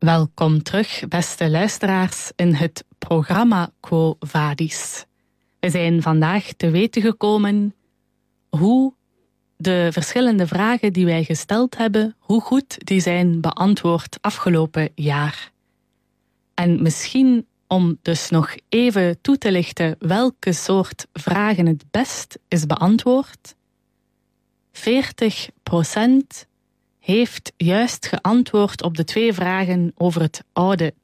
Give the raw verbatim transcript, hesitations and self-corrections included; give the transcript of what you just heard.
Welkom terug, beste luisteraars, in het programma Quo Vadis. We zijn vandaag te weten gekomen hoe de verschillende vragen die wij gesteld hebben, hoe goed die zijn beantwoord afgelopen jaar. En misschien om dus nog even toe te lichten welke soort vragen het best is beantwoord. veertig procent heeft juist geantwoord op de twee vragen over het Oude